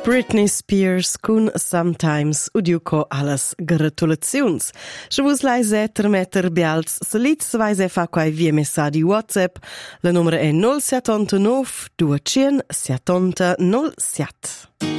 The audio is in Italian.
Britney Spears con Sometimes udiuco allas gratulazions. Se vos lais metter bials salits vais fa quai via messaggi WhatsApp. La numero è 079 270 07.